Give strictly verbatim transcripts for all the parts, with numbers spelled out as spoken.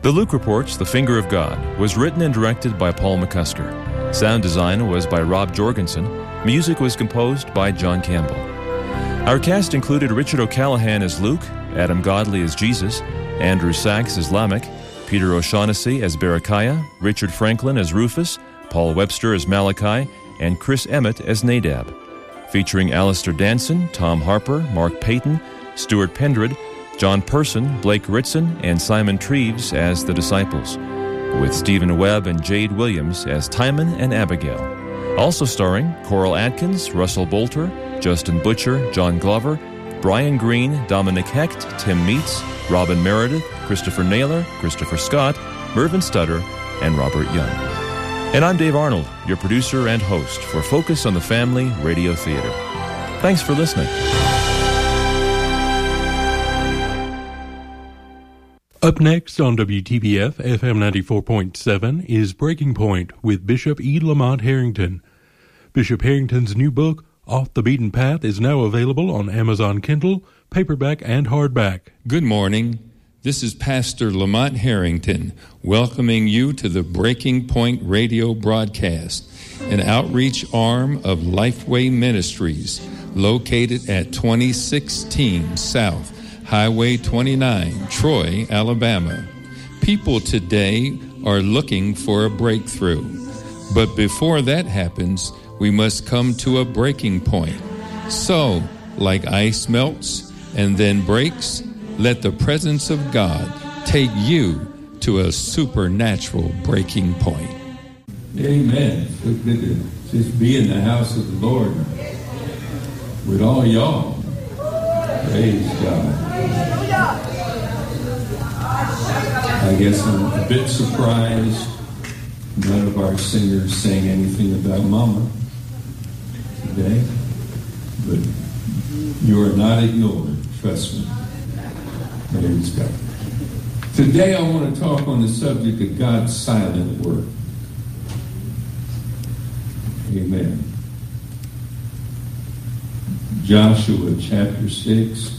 The Luke Reports, The Finger of God, was written and directed by Paul McCusker. Sound design was by Rob Jorgensen. Music was composed by John Campbell. Our cast included Richard O'Callaghan as Luke, Adam Godley as Jesus, Andrew Sachs as Lamech, Peter O'Shaughnessy as Berechiah, Richard Franklin as Rufus, Paul Webster as Malachi, and Chris Emmett as Nadab. Featuring Alistair Danson, Tom Harper, Mark Payton, Stuart Pendred, John Person, Blake Ritson, and Simon Treves as the disciples, with Stephen Webb and Jade Williams as Timon and Abigail. Also starring Coral Atkins, Russell Bolter, Justin Butcher, John Glover, Brian Green, Dominic Hecht, Tim Meets, Robin Meredith, Christopher Naylor, Christopher Scott, Mervyn Stutter, and Robert Young. And I'm Dave Arnold, your producer and host for Focus on the Family Radio Theater. Thanks for listening. Up next on W T B F F M ninety-four point seven is Breaking Point with Bishop E. Lamont Harrington. Bishop Harrington's new book, Off the Beaten Path, is now available on Amazon Kindle, paperback, and hardback. Good morning. This is Pastor Lamont Harrington welcoming you to the Breaking Point radio broadcast, an outreach arm of Lifeway Ministries located at twenty sixteen South Highway twenty-nine, Troy, Alabama. People today are looking for a breakthrough. But before that happens, we must come to a breaking point. So, like ice melts and then breaks, let the presence of God take you to a supernatural breaking point. Amen. So good to just be in the house of the Lord with all y'all. Praise God. I guess I'm a bit surprised none of our singers sang anything about Mama today, but you are not ignored, trust me. Praise God. Today I want to talk on the subject of God's silent work. Amen. Joshua chapter six.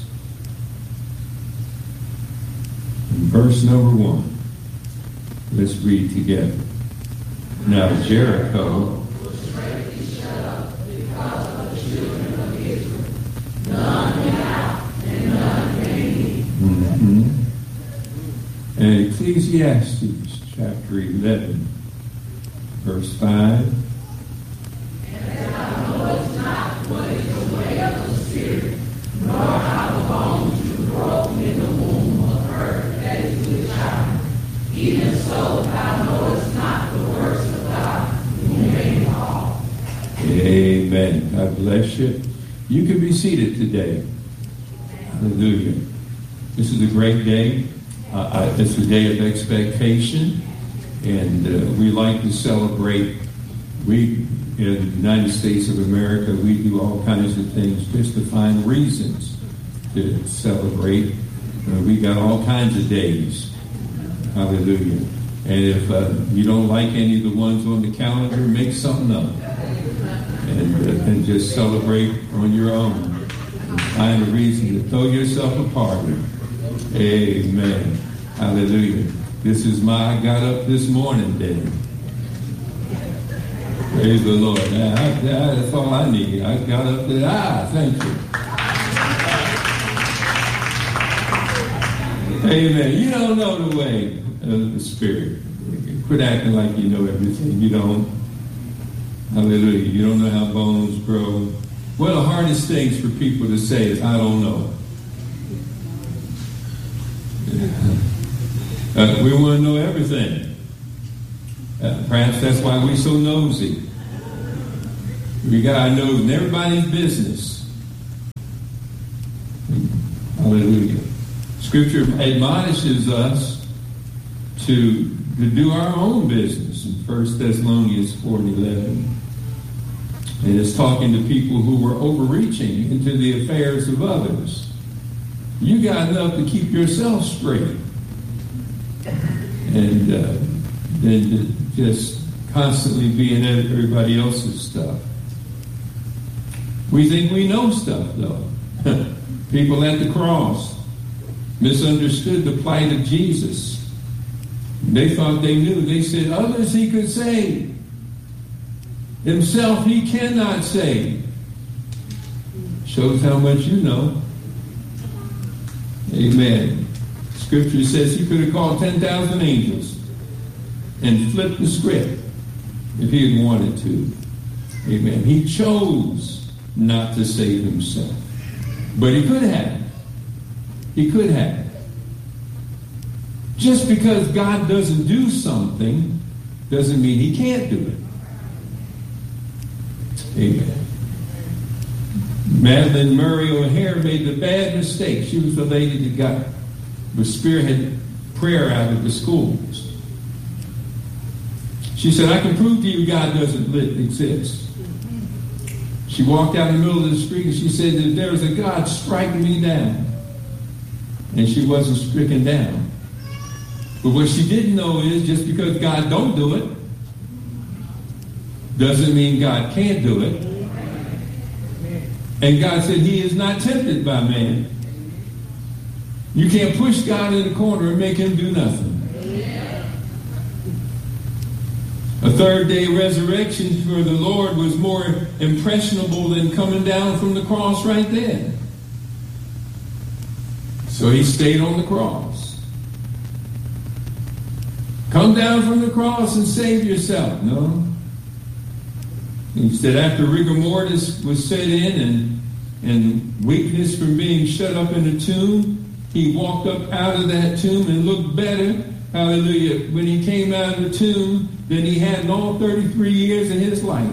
And verse number one. Let's read together. Now Jericho was greatly shut up because of the children of Israel. None went out and none came in. Mm-hmm. And Ecclesiastes chapter eleven, verse five. And thou knowest not what is the way of the Spirit, nor how the bones you broke in the womb of her that is with child. Even so, thou knowest not the works of God, who made all. Amen. God bless you. You can be seated today. Hallelujah. This is a great day. Uh, I, it's a day of expectation, and uh, we like to celebrate. We, in the United States of America, we do all kinds of things just to find reasons to celebrate. Uh, we got all kinds of days. Hallelujah. And if uh, you don't like any of the ones on the calendar, make something up. And, uh, and just celebrate on your own. And find a reason to throw yourself a party. Amen. Hallelujah. This is my I got up this morning day. Praise the Lord. I, I, that's all I need. I got up there. Ah, thank you. Amen. You don't know the way of the Spirit. Quit acting like you know everything. You don't. Hallelujah. You don't know how bones grow. One of the hardest things for people to say is, I don't know. Uh, we want to know everything. Uh, perhaps that's why we're so nosy. We got to know everybody's business. Hallelujah. Scripture admonishes us to, to do our own business in First Thessalonians four and eleven. And it's talking to people who were overreaching into the affairs of others. You got enough to keep yourself straight. And uh, then to just constantly be in everybody else's stuff. We think we know stuff, though. People at the cross misunderstood the plight of Jesus. They thought they knew. They said, others he could save. Himself he cannot save. Shows how much you know. Amen. Scripture says he could have called ten thousand angels and flipped the script if he had wanted to. Amen. He chose not to save himself. But he could have. He could have. Just because God doesn't do something doesn't mean he can't do it. Amen. Madeline Murray O'Hare made the bad mistake. She was the lady that got the spearhead prayer out of the schools. She said, I can prove to you God doesn't exist. She walked out in the middle of the street and she said that there's a God striking me down. And she wasn't stricken down. But what she didn't know is just because God don't do it doesn't mean God can't do it. And God said he is not tempted by man. You can't push God in the corner and make him do nothing. A third day resurrection for the Lord was more impressionable than coming down from the cross right there. So he stayed on the cross. Come down from the cross and save yourself. No. He said after rigor mortis was set in and, and weakness from being shut up in the tomb, he walked up out of that tomb and looked better, hallelujah, when he came out of the tomb than he had in all thirty-three years of his life.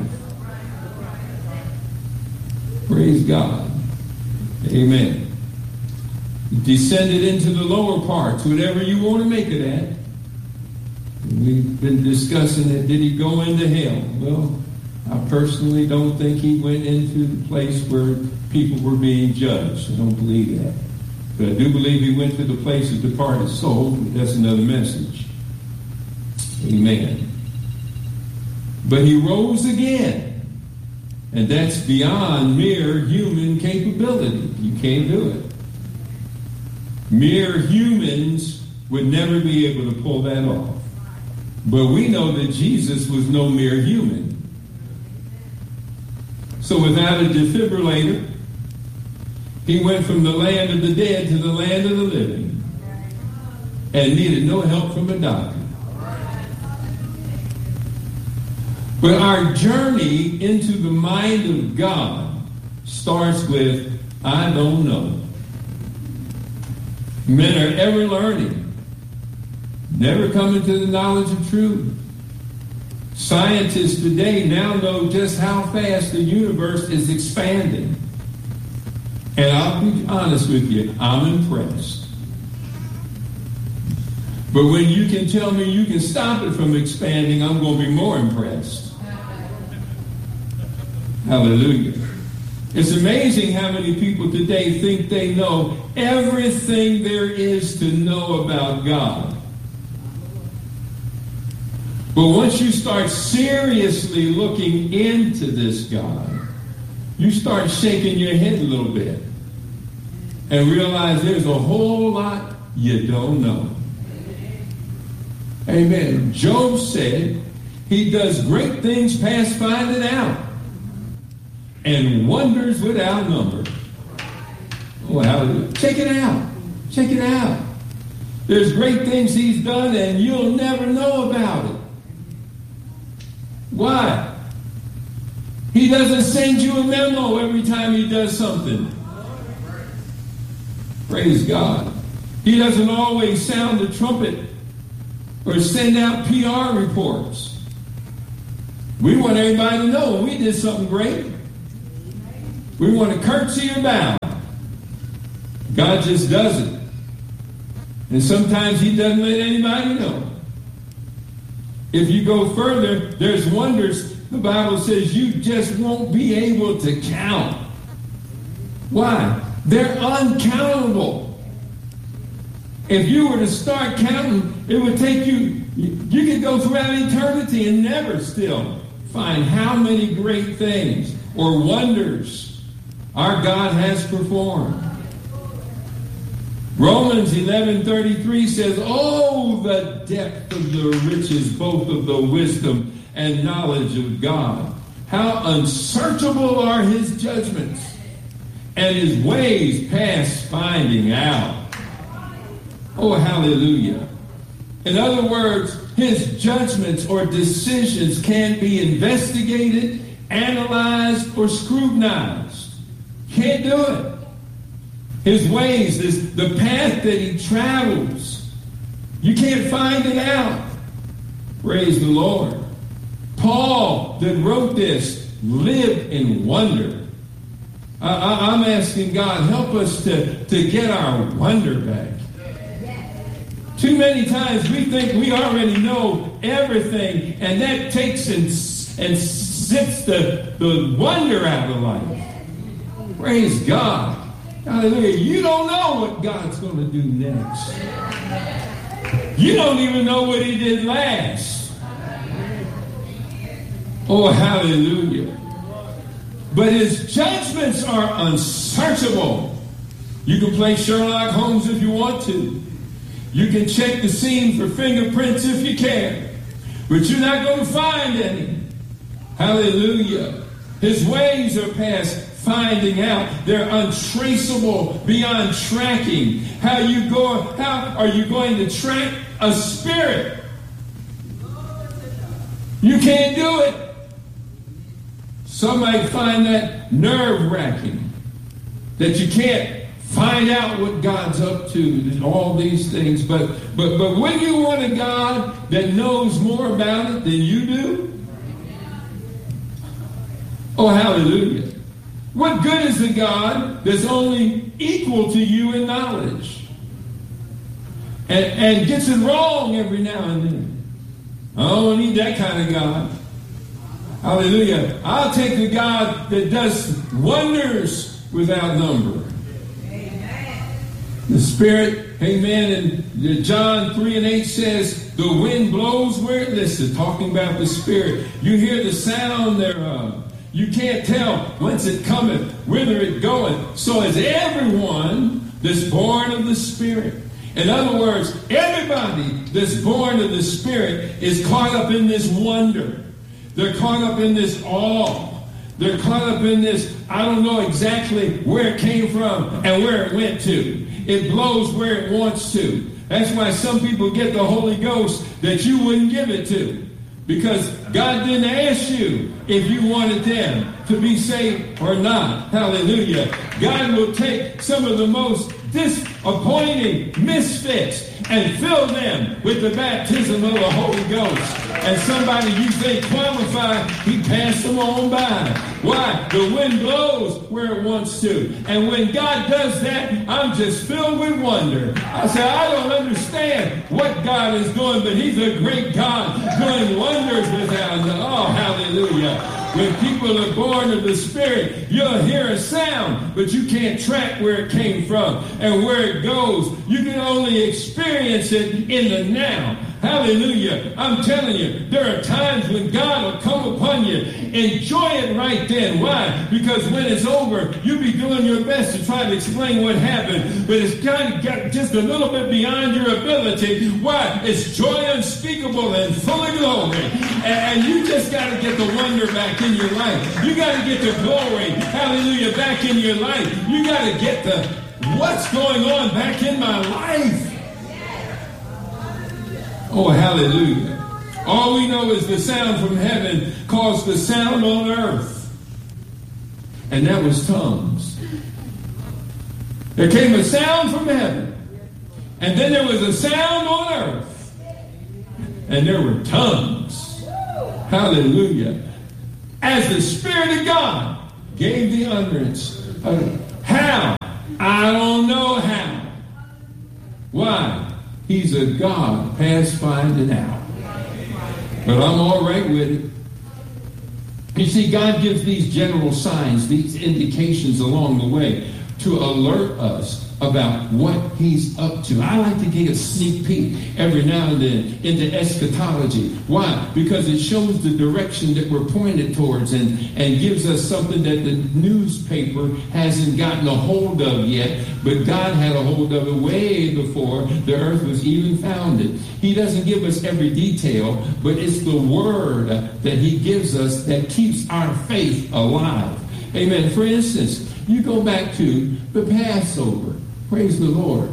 Praise God. Amen. He descended into the lower parts, whatever you want to make of that. We've been discussing it. Did he go into hell? Well, I personally don't think he went into the place where people were being judged. I don't believe that. But I do believe he went to the place of departed soul. That's another message. Amen. But he rose again. And that's beyond mere human capability. You can't do it. Mere humans would never be able to pull that off. But we know that Jesus was no mere human. So without a defibrillator, he went from the land of the dead to the land of the living and needed no help from a doctor. But our journey into the mind of God starts with, I don't know. Men are ever learning, never coming to the knowledge of truth. Scientists today now know just how fast the universe is expanding. And I'll be honest with you, I'm impressed. But when you can tell me you can stop it from expanding, I'm going to be more impressed. Hallelujah. It's amazing how many people today think they know everything there is to know about God. But once you start seriously looking into this God, you start shaking your head a little bit and realize there's a whole lot you don't know. Amen. Job said he does great things past finding out and wonders without number. Oh, hallelujah. Check it out. Check it out. There's great things he's done and you'll never know about it. Why? He doesn't send you a memo every time he does something. Praise God. He doesn't always sound the trumpet or send out P R reports. We want everybody to know when we did something great. We want to curtsy or bow. God just does it. And sometimes he doesn't let anybody know. If you go further, there's wonders. The Bible says you just won't be able to count. Why? They're uncountable. If you were to start counting, it would take you, you could go throughout eternity and never still find how many great things or wonders our God has performed. Romans eleven thirty-three says, "Oh, the depth of the riches, both of the wisdom and knowledge of God. How unsearchable are his judgments, and his ways past finding out." Oh, hallelujah. In other words, his judgments or decisions can't be investigated, analyzed, or scrutinized. Can't do it. His ways, this, the path that he travels, you can't find it out. Praise the Lord. Paul, that wrote this, lived in wonder. I, I, I'm asking God, help us to, to get our wonder back. Too many times we think we already know everything, and that takes and, and zips the, the wonder out of life. Praise God. Hallelujah. You don't know what God's going to do next. You don't even know what he did last. Oh, hallelujah. But his judgments are unsearchable. You can play Sherlock Holmes if you want to. You can check the scene for fingerprints if you can. But you're not going to find any. Hallelujah. His ways are past finding out. They're untraceable beyond tracking. How you go, how are you going to track a spirit? You can't do it. Some might find that nerve-wracking, that you can't find out what God's up to and all these things. But but but when you want a God that knows more about it than you do, oh, hallelujah. What good is a God that's only equal to you in knowledge and, and gets it wrong every now and then? I don't need that kind of God. Hallelujah. I'll take the God that does wonders without number. Amen. The Spirit, amen, and John three and eight says, the wind blows where it listens, talking about the Spirit. You hear the sound thereof. You can't tell whence it cometh, whither it goeth. So is everyone that's born of the Spirit. In other words, everybody that's born of the Spirit is caught up in this wonder. They're caught up in this awe. They're caught up in this, I don't know exactly where it came from and where it went to. It blows where it wants to. That's why some people get the Holy Ghost that you wouldn't give it to. Because God didn't ask you if you wanted them to be saved or not. Hallelujah. God will take some of the most disappointing misfits and fill them with the baptism of the Holy Ghost. And somebody you think qualified, he passed them on by. Why? The wind blows where it wants to. And when God does that, I'm just filled with wonder. I say, I don't understand what God is doing, but he's a great God doing wonders without them. Oh, hallelujah. When people are born of the Spirit, you'll hear a sound, but you can't track where it came from and where it goes. You can only experience it in the now. Hallelujah. I'm telling you, there are times when God will come upon you. Enjoy it right then. Why? Because when it's over, you'll be doing your best to try to explain what happened, but it's kind of got just a little bit beyond your ability. Why? It's joy unspeakable and full of glory. And you just got to get the wonder back in your life. You got to get the glory, hallelujah, back in your life. You got to get the what's going on back in my life. Oh, hallelujah. All we know is the sound from heaven caused the sound on earth. And that was tongues. There came a sound from heaven. And then there was a sound on earth. And there were tongues. Hallelujah. As the Spirit of God gave the utterance. How? I don't know how. Why? He's a God past finding out. But I'm all right with it. You see, God gives these general signs, these indications along the way to alert us about what he's up to. I like to get a sneak peek every now and then into eschatology. Why? Because it shows the direction that we're pointed towards and, and gives us something that the newspaper hasn't gotten a hold of yet, but God had a hold of it way before the earth was even founded. He doesn't give us every detail, but it's the word that he gives us that keeps our faith alive. Amen. For instance, you go back to the Passover. Praise the Lord.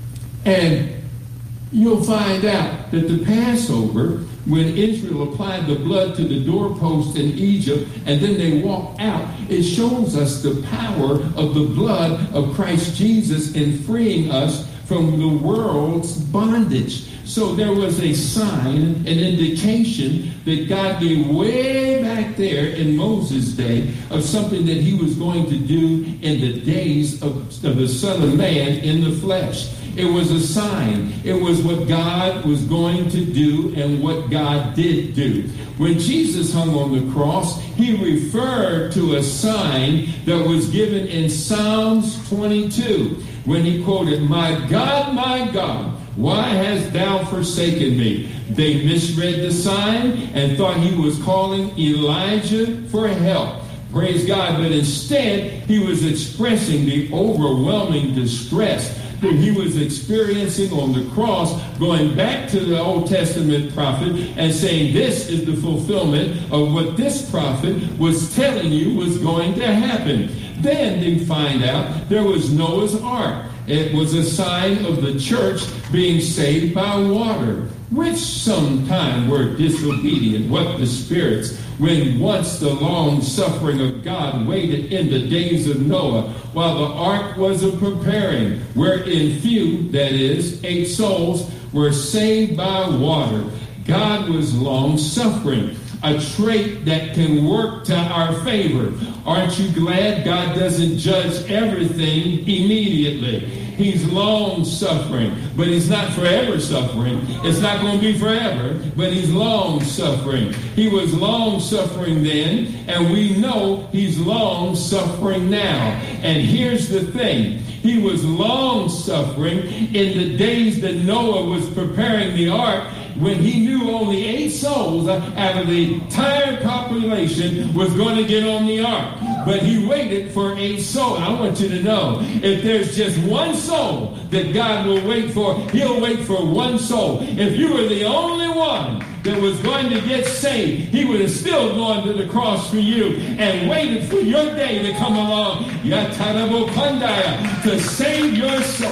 And you'll find out that the Passover, when Israel applied the blood to the doorpost in Egypt and then they walked out, it shows us the power of the blood of Christ Jesus in freeing us from the world's bondage. So there was a sign, an indication that God gave way back there in Moses' day of something that he was going to do in the days of, of the Son of Man in the flesh. It was a sign. It was what God was going to do and what God did do. When Jesus hung on the cross, he referred to a sign that was given in Psalms twenty-two when he quoted, "My God, my God, why hast thou forsaken me?" They misread the sign and thought he was calling Elijah for help. Praise God. But instead, he was expressing the overwhelming distress that he was experiencing on the cross, going back to the Old Testament prophet and saying, this is the fulfillment of what this prophet was telling you was going to happen. Then they find out there was Noah's Ark. It was a sign of the church being saved by water, which sometime were disobedient. What the spirits, when once the long suffering of God waited in the days of Noah, while the ark was a preparing, wherein few, that is, eight souls, were saved by water. God was long suffering, a trait that can work to our favor. Aren't you glad God doesn't judge everything immediately? He's long suffering, but he's not forever suffering. It's not going to be forever, but he's long suffering. He was long suffering then, and we know he's long suffering now. And here's the thing. He was long suffering in the days that Noah was preparing the ark, when he knew only eight souls out of the entire population was going to get on the ark. But he waited for eight souls. I want you to know, if there's just one soul that God will wait for, he'll wait for one soul. If you were the only one that was going to get saved, he would have still gone to the cross for you and waited for your day to come along, Yatarabo Kandaya, to save your soul.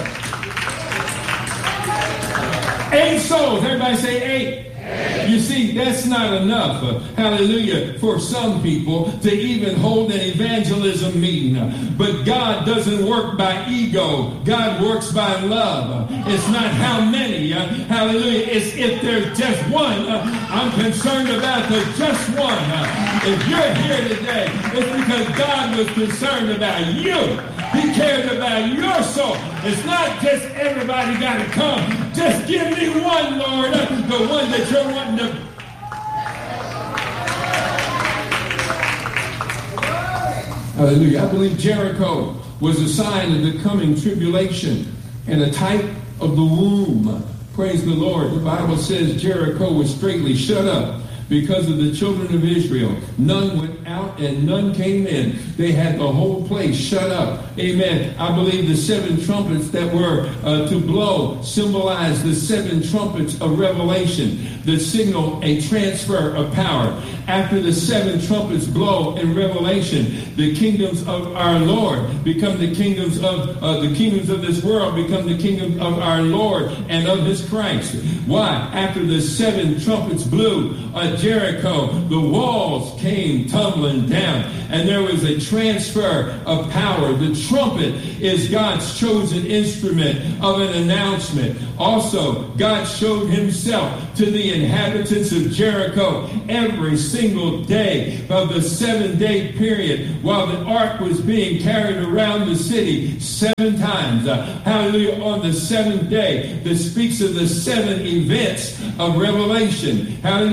Eight souls. Everybody say eight. Eight. You see, that's not enough, uh, hallelujah, for some people to even hold an evangelism meeting. But God doesn't work by ego. God works by love. It's not how many, uh, hallelujah. It's if there's just one. Uh, I'm concerned about the just one. Uh, if you're here today, it's because God was concerned about you. He cared about your soul. It's not just everybody got to come. Just give me one, Lord, the one that you're wanting to. Hallelujah. I believe Jericho was a sign of the coming tribulation and a type of the womb. Praise the Lord. The Bible says Jericho was straightly shut up because of the children of Israel. None went out and none came in. They had the whole place shut up. Amen. I believe the seven trumpets that were uh, to blow symbolize the seven trumpets of Revelation that signal a transfer of power. After the seven trumpets blow in Revelation, the kingdoms of our Lord become the kingdoms of uh, the kingdoms of this world become the kingdom of our Lord and of his Christ. Why? After the seven trumpets blew at Jericho, the walls came tumbling down, and there was a transfer of power. The trumpet is God's chosen instrument of an announcement. Also, God showed himself to the inhabitants of Jericho every single day of the seven-day period while the ark was being carried around the city seven times. Uh, hallelujah. On the seventh day, that speaks of the seven events of Revelation. Hallelujah. The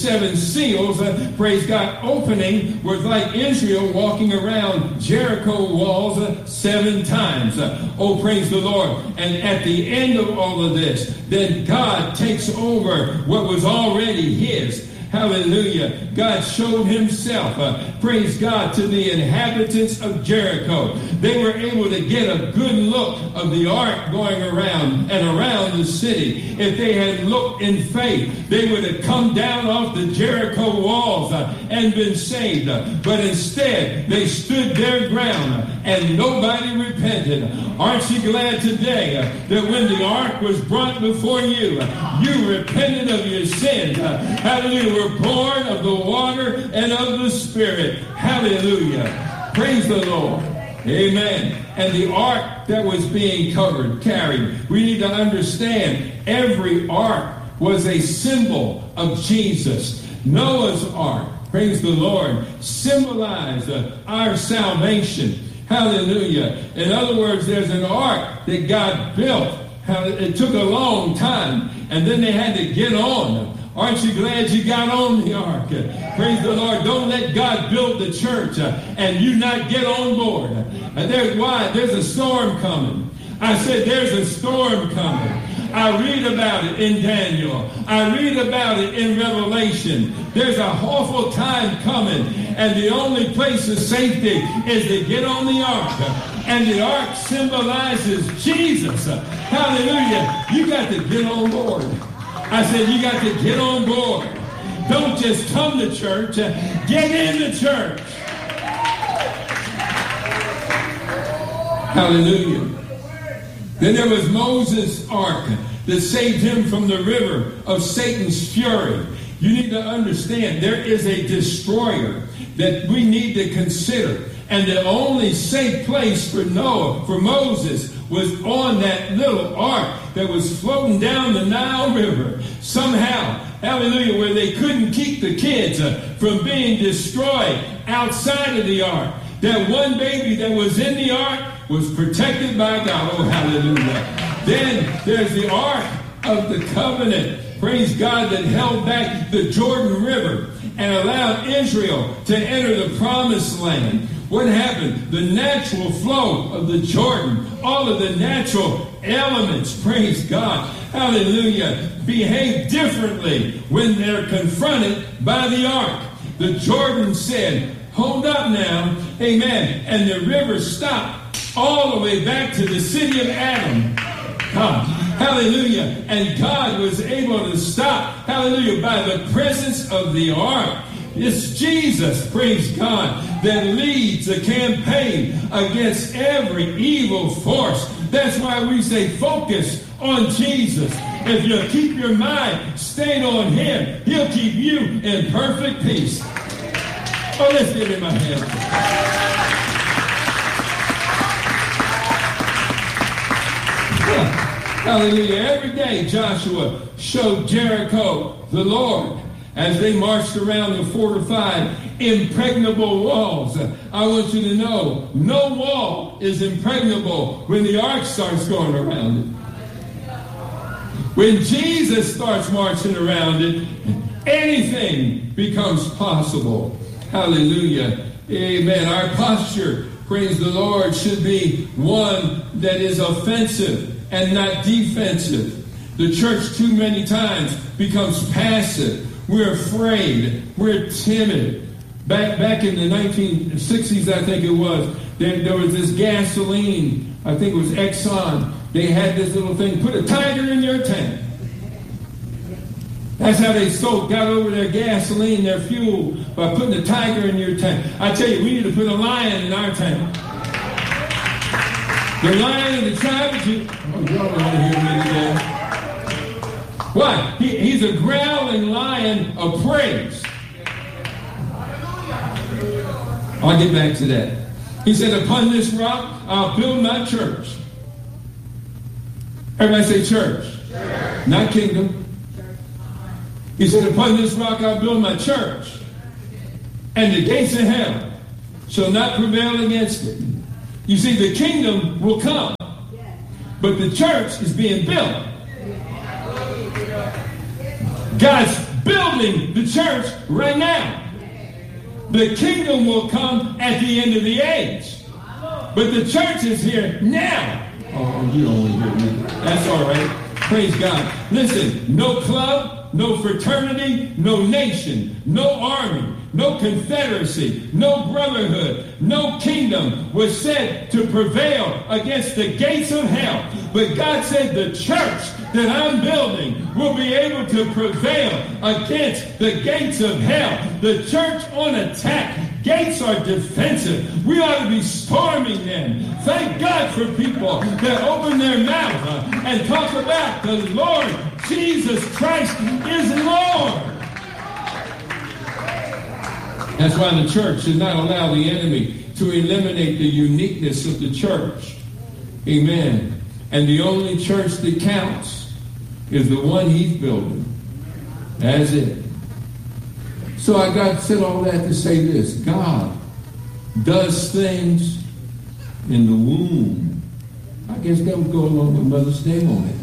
seven seals, uh, praise God, opening was like Israel walking around Jericho walls uh, seven times. Uh, oh, praise the Lord. And at the end of all of this, then God takes over what was already his. Hallelujah. God showed himself, uh, praise God, to the inhabitants of Jericho. They were able to get a good look of the ark going around and around the city. If they had looked in faith, they would have come down off the Jericho walls uh, and been saved. Uh, but instead, they stood their ground uh, and nobody repented. Aren't you glad today uh, that when the ark was brought before you, uh, you repented of your sins? Uh, hallelujah. We're born of the water and of the Spirit. Hallelujah. Praise the Lord. Amen. And the ark that was being covered, carried, we need to understand every ark was a symbol of Jesus. Noah's ark, praise the Lord, symbolized uh, our salvation. Hallelujah. In other words, there's an ark that God built. It took a long time, and then they had to get on. Aren't you glad you got on the ark? Praise the Lord. Don't let God build the church uh, and you not get on board. And there's why. There's a storm coming. I said there's a storm coming. I read about it in Daniel. I read about it in Revelation. There's an awful time coming, and the only place of safety is to get on the ark. And the ark symbolizes Jesus. Hallelujah. You got to get on board. I said you got to get on board. Don't just come to church. Get in the church. Hallelujah. Then there was Moses' ark that saved him from the river of Satan's fury. You need to understand there is a destroyer that we need to consider. And the only safe place for Noah, for Moses, was on that little ark that was floating down the Nile River. Somehow, hallelujah, where they couldn't keep the kids uh, from being destroyed outside of the ark. That one baby that was in the ark was protected by God. Oh, hallelujah. Then there's the ark of the covenant. Praise God, that held back the Jordan River and allowed Israel to enter the promised land. What happened? The natural flow of the Jordan, all of the natural elements, praise God, hallelujah, behave differently when they're confronted by the ark. The Jordan said, hold up now, amen, and the river stopped all the way back to the city of Adam. God, hallelujah, and God was able to stop, hallelujah, by the presence of the ark. It's Jesus, praise God, that leads a campaign against every evil force. That's why we say focus on Jesus. If you keep your mind stayed on him, he'll keep you in perfect peace. Oh, let's give him a hand. Hallelujah. Every day Joshua showed Jericho the Lord as they marched around the fortified, impregnable walls. I want you to know, no wall is impregnable when the ark starts going around it. When Jesus starts marching around it, anything becomes possible. Hallelujah. Amen. Our posture, praise the Lord, should be one that is offensive and not defensive. The church too many times becomes passive. We're afraid. We're timid. Back back in the nineteen sixties, I think it was, there, there was this gasoline, I think it was Exxon. They had this little thing, put a tiger in your tank. That's how they sold, got over their gasoline, their fuel, by putting a tiger in your tank. I tell you, we need to put a lion in our tank. The lion of the tribe of Judah. Oh, y'all don't want to hear me today. Why? He, he's a growling lion of praise. I'll get back to that. He said, upon this rock, I'll build my church. Everybody say church. Church. Not kingdom. He said, upon this rock, I'll build my church. And the gates of hell shall not prevail against it. You see, the kingdom will come. But the church is being built. God's building the church right now. The kingdom will come at the end of the age. But the church is here now. Oh, you don't want to hear me. That's all right. Praise God. Listen, no club, no fraternity, no nation, no army, no confederacy, no brotherhood, no kingdom was said to prevail against the gates of hell. But God said the church that I'm building will be able to prevail against the gates of hell. The church on attack. Gates are defensive. We ought to be storming them. Thank God for people that open their mouth uh, and talk about the Lord Jesus Christ is Lord. That's why the church should not allow the enemy to eliminate the uniqueness of the church. Amen. And the only church that counts is the one he's building. That's it. So I got said all that to say this. God does things in the womb. I guess that would go along with Mother's Day on it.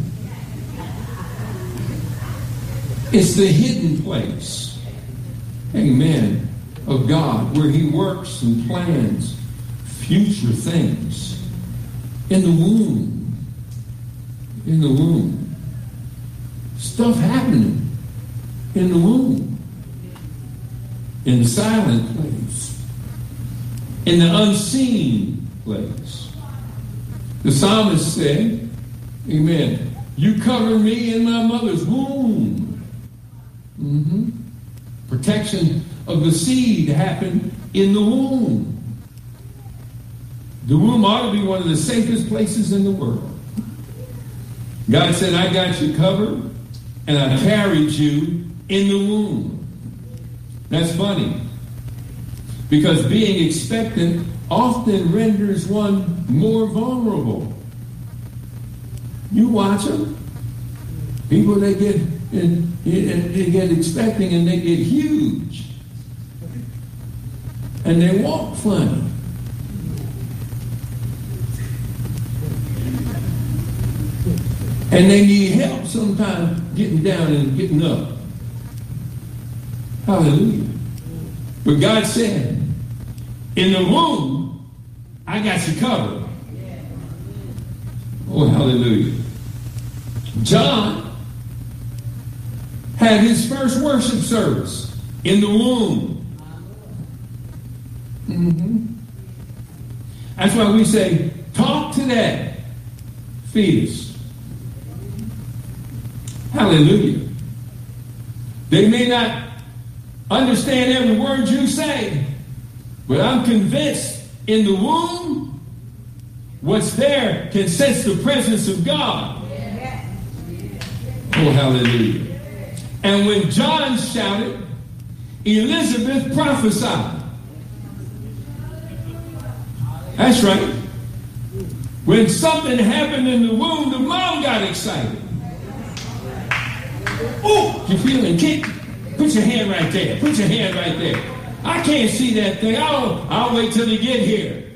It's the hidden place, amen, of God, where he works and plans future things. In the womb. In the womb. Stuff happening in the womb. In the silent place. In the unseen place. The psalmist said, amen, you covered me in my mother's womb. Mm-hmm. Protection of the seed happened in the womb. The womb ought to be one of the safest places in the world. God said, I got you covered, and I carried you in the womb. That's funny, because being expectant often renders one more vulnerable. You watch them. People, they get in, they get expecting and they get huge. And they walk funny. And they need help sometimes getting down and getting up. Hallelujah. But God said, in the womb, I got you covered. Oh, hallelujah. John had his first worship service in the womb. Mm-hmm. That's why we say, talk to that fetus. Hallelujah. They may not understand every word you say, but I'm convinced in the womb, what's there can sense the presence of God. Oh, hallelujah. And when John shouted, Elizabeth prophesied. That's right. When something happened in the womb, the mom got excited. Oh, you feeling kicked? Put your hand right there. Put your hand right there. I can't see that thing. I'll, I'll wait till they get here.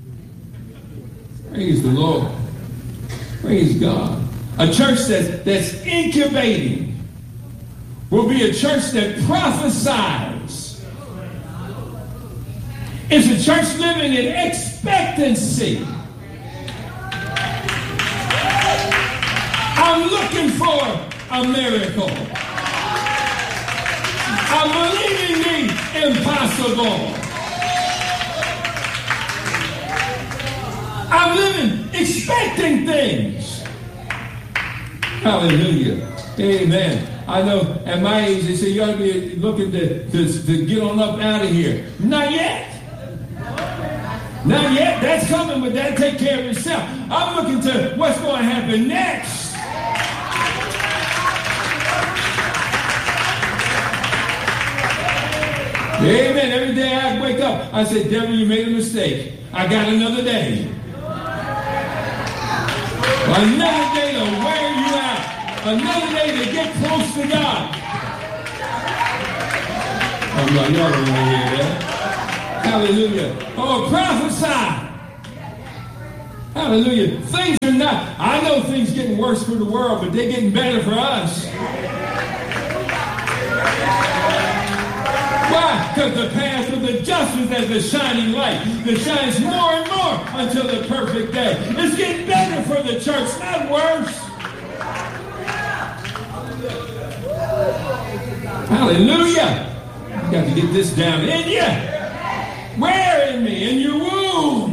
Praise the Lord. Praise God. A church that's, that's incubating will be a church that prophesies. It's a church living in expectancy. I'm looking for a miracle. I'm believing the impossible. I'm living expecting things. Hallelujah. Amen. I know at my age they say you ought to be looking to, to, to get on up out of here. Not yet. Not yet. That's coming, but that take care of itself. I'm looking to what's going to happen next. Amen. Every day I wake up, I say, devil, you made a mistake. I got another day. Another day to wear you out. Another day to get close to God. I'm like, y'all don't want to hear that. Hallelujah. Oh, prophesy. Hallelujah. Things are not, I know things getting worse for the world, but they're getting better for us. Because the path of the just is as the shining light that shines more and more until the perfect day. It's getting better for the church, not worse. Hallelujah. You got to get this down in you. Where in me? In your womb.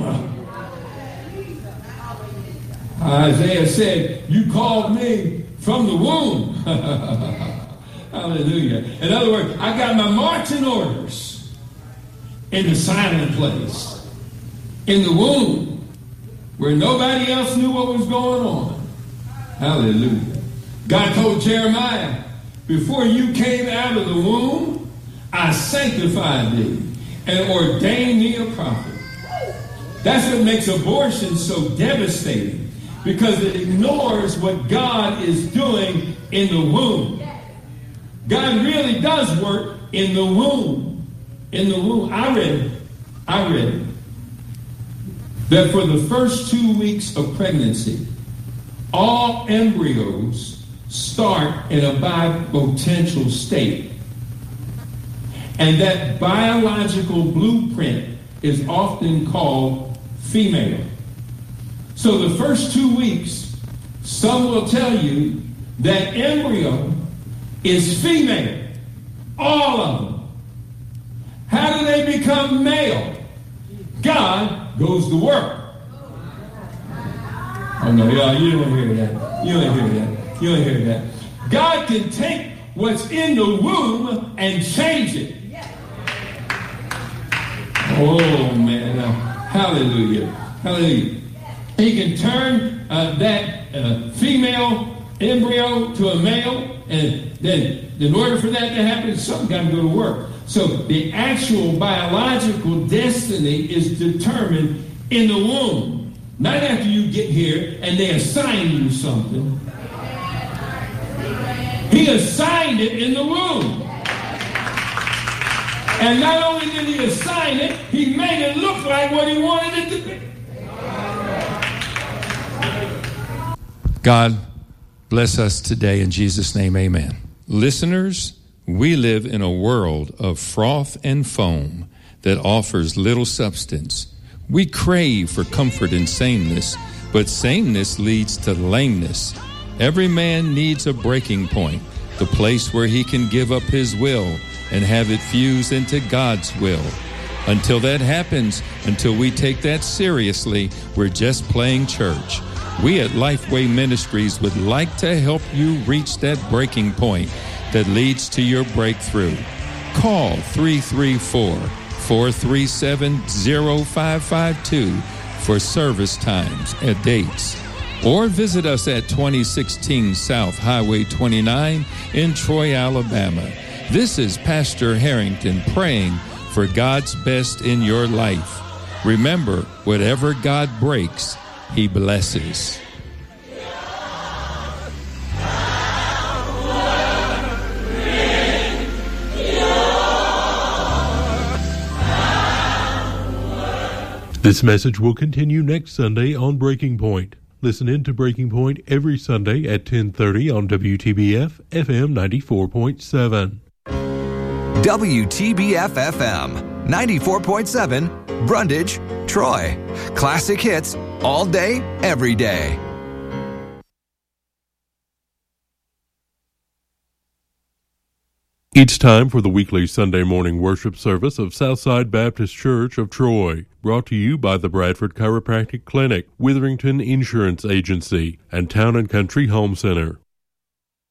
Isaiah said, you called me from the womb. Hallelujah. In other words, I got my marching orders in the silent place, in the womb, where nobody else knew what was going on. Hallelujah. God told Jeremiah, before you came out of the womb, I sanctified thee and ordained thee a prophet. That's what makes abortion so devastating, because it ignores what God is doing in the womb. God really does work in the womb. In the womb. I read, I read that for the first two weeks of pregnancy, all embryos start in a bipotential state. And that biological blueprint is often called female. So the first two weeks, some will tell you that embryo is female. All of them. How do they become male? God goes to work. Oh no, yeah, you don't hear that. You don't hear that. You don't hear that. God can take what's in the womb and change it. Oh man, uh, hallelujah, hallelujah. He can turn uh, that uh, female embryo to a male, and then in order for that to happen, something got to go to work. So the actual biological destiny is determined in the womb, not after you get here and they assign you something. He assigned it in the womb. And not only did he assign it, he made it look like what he wanted it to be. God bless us today in Jesus' name, amen. Listeners, we live in a world of froth and foam that offers little substance. We crave for comfort and sameness, but sameness leads to lameness. Every man needs a breaking point, the place where he can give up his will and have it fuse into God's will. Until that happens, until we take that seriously, we're just playing church. We at Lifeway Ministries would like to help you reach that breaking point that leads to your breakthrough. Call three three four, four three seven, zero five five two for service times and dates. Or visit us at twenty sixteen South Highway twenty-nine in Troy, Alabama. This is Pastor Harrington praying for God's best in your life. Remember, whatever God breaks, He blesses. This message will continue next Sunday on Breaking Point. Listen in to Breaking Point every Sunday at ten thirty on W T B F F M ninety-four point seven. W T B F F M ninety-four point seven, Brundage, Troy. Classic hits all day, every day. It's time for the weekly Sunday morning worship service of Southside Baptist Church of Troy, brought to you by the Bradford Chiropractic Clinic, Witherington Insurance Agency, and Town and Country Home Center.